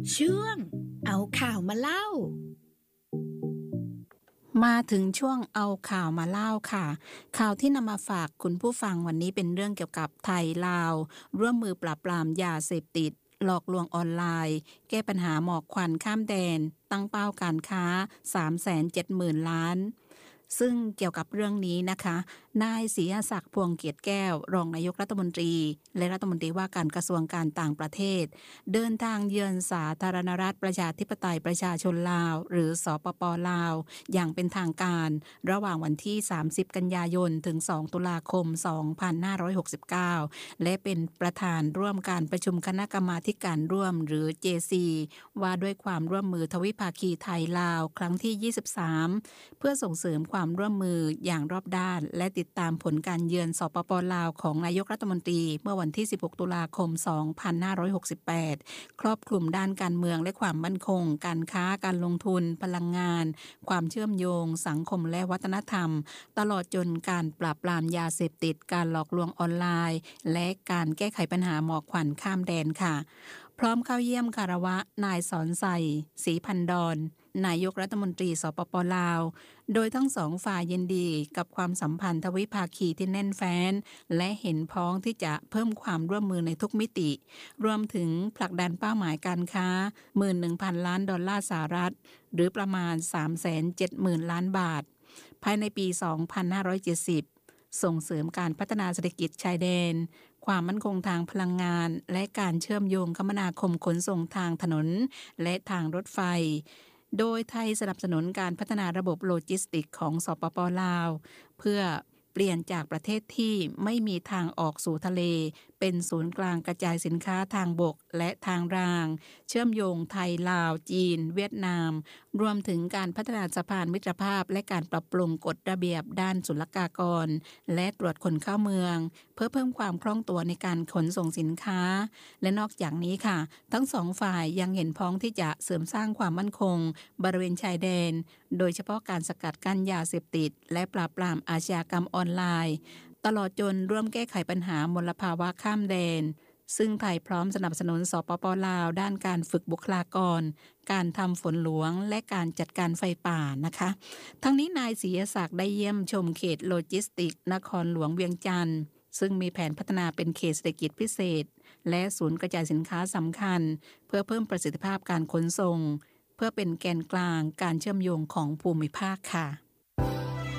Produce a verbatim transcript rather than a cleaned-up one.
ช่วงเอาข่าวมาเล่ามาถึงช่วงเอาข่าวมาเล่าค่ะข่าวที่นำมาฝากคุณผู้ฟังวันนี้เป็นเรื่องเกี่ยวกับไทยลาวร่วมมือปราบปรามยาเสพติดหลอกลวงออนไลน์แก้ปัญหาหมอกควันข้ามแดนตั้งเป้าการค้า สามแสนเจ็ดหมื่น ล้านซึ่งเกี่ยวกับเรื่องนี้นะคะนายศรีศักดิ์พวงเกียรติแก้วรองนายกรัฐมนตรีและรัฐมนตรีว่าการกระทรวงการต่างประเทศเดินทางเยือนสาธารณรัฐประชาธิปไตยประชาชนลาวหรือสปป.ลาวอย่างเป็นทางการระหว่างวันที่สามสิบกันยายนถึงสองตุลาคมสองพันห้าร้อยหกสิบเก้าและเป็นประธานร่วมการประชุมคณะกรรมาธิการร่วมหรือ เจ ซี ว่าด้วยความร่วมมือทวิภาคีไทยลาวครั้งที่ยี่สิบสามเพื่อส่งเสริมความร่วมมืออย่างรอบด้านและติดตามผลการเยือนสปป.ลาวของนายกรัฐมนตรีเมื่อวันที่สิบหกตุลาคมสองพันห้าร้อยหกสิบแปดครอบคลุมด้านการเมืองและความมั่นคงการค้าการลงทุนพลังงานความเชื่อมโยงสังคมและวัฒนธรรมตลอดจนการปราบปรามยาเสพติดการหลอกลวงออนไลน์และการแก้ไขปัญหาหมอกควันข้ามแดนค่ะพร้อมเข้าเยี่ยมคารวะนายสอนใส่ศรีพันดรนายกรัฐมนตรีสปป.ลาวโดยทั้งสองฝ่ายยินดีกับความสัมพันธ์ทวิภาคีที่แน่นแฟ้นและเห็นพ้องที่จะเพิ่มความร่วมมือในทุกมิติรวมถึงผลักดันเป้าหมายการค้า หนึ่งหมื่นหนึ่งพัน ล้านดอลลาร์สหรัฐหรือประมาณ สามแสนเจ็ดหมื่น ล้านบาทภายในปี สองพันห้าร้อยเจ็ดสิบส่งเสริมการพัฒนาเศรษฐกิจชายแดนความมั่นคงทางพลังงานและการเชื่อมโยงคมนาคมขนส่งทางถนนและทางรถไฟโดยไทยสนับสนุนการพัฒนาระบบโลจิสติกของสปป.ลาวเพื่อเปลี่ยนจากประเทศที่ไม่มีทางออกสู่ทะเลเป็นศูนย์กลางกระจายสินค้าทางบกและทางรางเชื่อมโยงไทยลาวจีนเวียดนามรวมถึงการพัฒนาสะพานมิตรภาพและการปรับปรุงกฎระเบียบด้านศุลกากรและตรวจคนเข้าเมืองเพื่อเพิ่มความคล่องตัวในการขนส่งสินค้าและนอกจากนี้ค่ะทั้งสองฝ่ายยังเห็นพ้องที่จะเสริมสร้างความมั่นคงบริเวณชายแดนโดยเฉพาะการสกัดกั้นยาเสพติดและปราบปรามอาชญากรรมออนไลน์ตลอดจนร่วมแก้ไขปัญหามลภาวะข้ามแดนซึ่งไทยพร้อมสนับสนุนสปป.ลาวด้านการฝึกบุคลากรการทำฝนหลวงและการจัดการไฟป่านะคะทั้งนี้นายศรีศักดิ์ได้เยี่ยมชมเขตโลจิสติกนครหลวงเวียงจันทร์ซึ่งมีแผนพัฒนาเป็นเขตเศรษฐกิจพิเศษและศูนย์กระจายสินค้าสำคัญเพื่อเพิ่มประสิทธิภาพการขนส่งเพื่อเป็นแกนกลางการเชื่อมโยงของภูมิภาคค่ะ